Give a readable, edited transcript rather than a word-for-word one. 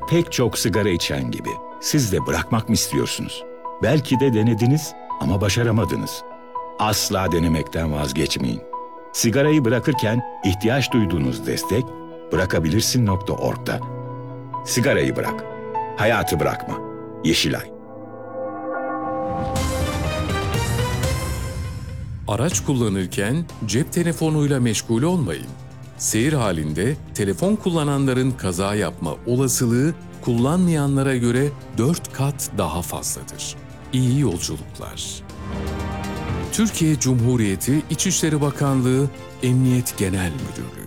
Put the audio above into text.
Pek çok sigara içen gibi siz de bırakmak mı istiyorsunuz? Belki de denediniz ama başaramadınız. Asla denemekten vazgeçmeyin. Sigarayı bırakırken ihtiyaç duyduğunuz destek bırakabilirsin.org'da. Sigarayı bırak. Hayatı bırakma. Yeşilay. Araç kullanırken cep telefonuyla meşgul olmayın. Seyir halinde telefon kullananların kaza yapma olasılığı kullanmayanlara göre 4 kat daha fazladır. İyi yolculuklar. Türkiye Cumhuriyeti İçişleri Bakanlığı Emniyet Genel Müdürlüğü